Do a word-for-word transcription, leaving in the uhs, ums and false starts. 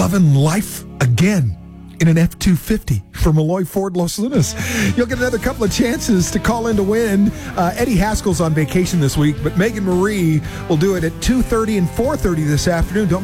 loving life again in an F two fifty from Malloy Ford Los Lunas. You'll get another couple of chances to call in to win. Uh, Eddie Haskell's on vacation this week, but Megan Marie will do it at two thirty and four thirty this afternoon. Don't